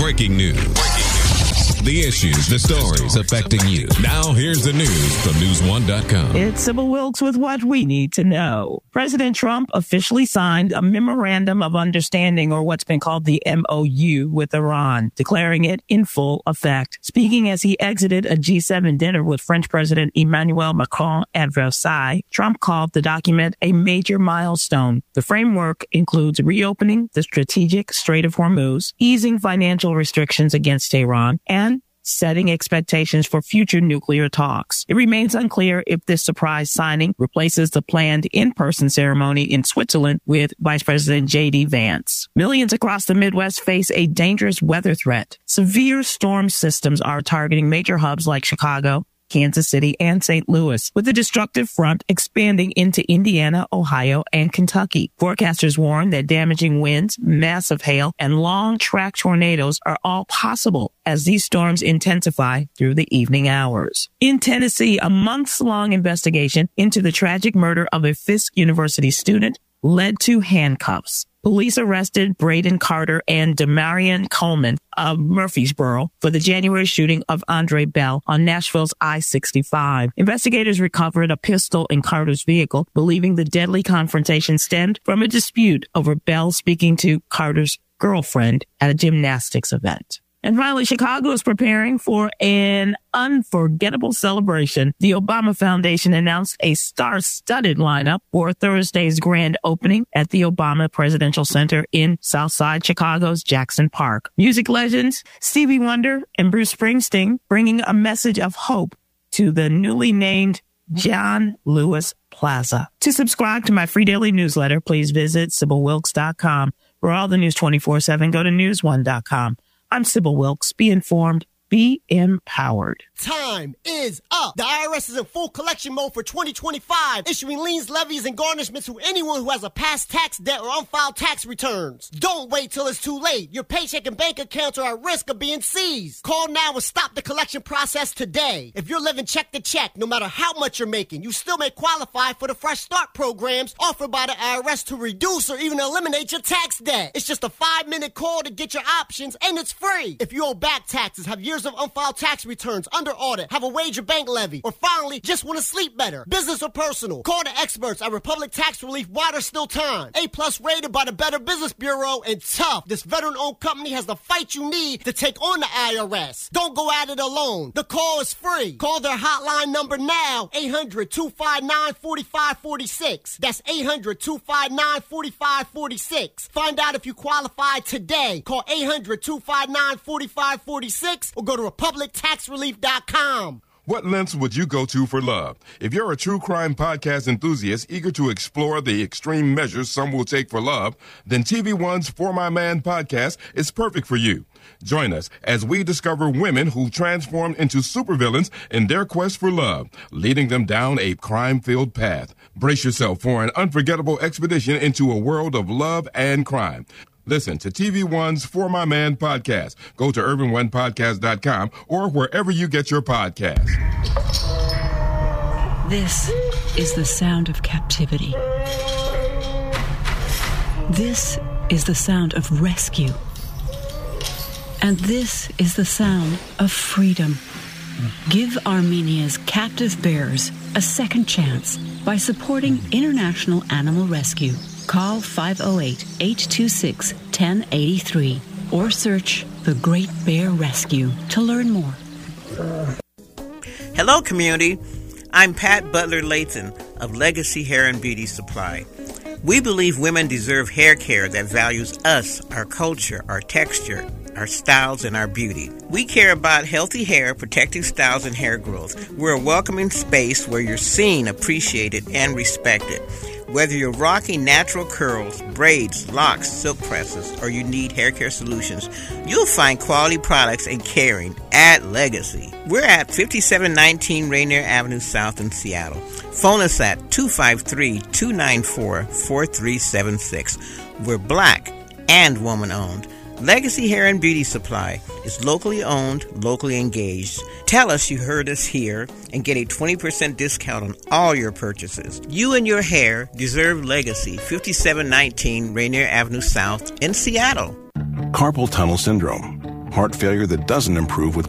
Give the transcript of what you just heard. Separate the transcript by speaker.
Speaker 1: Breaking news. The issues, the stories affecting you. Now here's the news from News1.com.
Speaker 2: It's Sybil Wilkes with what we need to know. President Trump officially signed a memorandum of understanding, or what's been called the MOU, with Iran, declaring it in full effect. Speaking as he exited a G7 dinner with French President Emmanuel Macron at Versailles, Trump called the document a major milestone. The framework includes reopening the strategic Strait of Hormuz, easing financial restrictions against Tehran, and setting expectations for future nuclear talks. It remains unclear if this surprise signing replaces the planned in-person ceremony in Switzerland with Vice President J.D. Vance. Millions across the Midwest face a dangerous weather threat. Severe storm systems are targeting major hubs like Chicago, Kansas City, and St. Louis, with the destructive front expanding into Indiana, Ohio, and Kentucky. Forecasters warn that damaging winds, massive hail, and long-track tornadoes are all possible as these storms intensify through the evening hours. In Tennessee, a months-long investigation into the tragic murder of a Fisk University student led to handcuffs. Police arrested Braden Carter and Demarion Coleman of Murfreesboro for the January shooting of Andre Bell on Nashville's I-65. Investigators recovered a pistol in Carter's vehicle, believing the deadly confrontation stemmed from a dispute over Bell speaking to Carter's girlfriend at a gymnastics event. And finally, Chicago is preparing for an unforgettable celebration. The Obama Foundation announced a star-studded lineup for Thursday's grand opening at the Obama Presidential Center in Southside Chicago's Jackson Park. Music legends Stevie Wonder and Bruce Springsteen bringing a message of hope to the newly named John Lewis Plaza. To subscribe to my free daily newsletter, please visit SybilWilkes.com. For all the news 24/7, go to News1.com. I'm Sybil Wilkes. Be informed. Be empowered.
Speaker 3: Time is up. The IRS is in full collection mode for 2025, issuing liens, levies, and garnishments to anyone who has a past tax debt or unfiled tax returns. Don't wait till it's too late. Your paycheck and bank accounts are at risk of being seized. Call now and stop the collection process today. If you're living check to check, no matter how much you're making, you still may qualify for the Fresh Start programs offered by the IRS to reduce or even eliminate your tax debt. It's just a 5-minute call to get your options, and it's free. If you owe back taxes, have years of unfiled tax returns, under audit, have a wage or bank levy, or finally just want to sleep better, business or personal, call the experts at Republic Tax Relief while there's still time. A+ rated by the Better Business Bureau, and tough. This veteran-owned company has the fight you need to take on the IRS. Don't go at it alone. The call is free. Call their hotline number now, 800-259-4546. That's 800-259-4546. Find out if you qualify today. Call 800-259-4546 or go to RepublicTaxRelief.com.
Speaker 4: What lengths would you go to for love? If you're a true crime podcast enthusiast eager to explore the extreme measures some will take for love, then TV1's For My Man podcast is perfect for you. Join us as we discover women who transformed into supervillains in their quest for love, leading them down a crime-filled path. Brace yourself for an unforgettable expedition into a world of love and crime. Listen to TV1's For My Man podcast. Go to urban1podcast.com or wherever you get your podcasts.
Speaker 5: This is the sound of captivity. This is the sound of rescue. And this is the sound of freedom. Give Armenia's captive bears a second chance by supporting International Animal Rescue. Call 508-826-1083 or search The Great Bear Rescue to learn more.
Speaker 6: Hello, community. I'm Pat Butler-Layton of Legacy Hair and Beauty Supply. We believe women deserve hair care that values us, our culture, our texture, our styles, and our beauty. We care about healthy hair, protecting styles, and hair growth. We're a welcoming space where you're seen, appreciated, and respected. Whether you're rocking natural curls, braids, locks, silk presses, or you need hair care solutions, you'll find quality products and caring at Legacy. We're at 5719 Rainier Avenue South in Seattle. Phone us at 253-294-4376. We're Black and woman-owned. Legacy Hair and Beauty Supply is locally owned, locally engaged. Tell us you heard us here and get a 20% discount on all your purchases. You and your hair deserve Legacy, 5719 Rainier Avenue South in Seattle.
Speaker 7: Carpal tunnel syndrome. Heart failure that doesn't improve with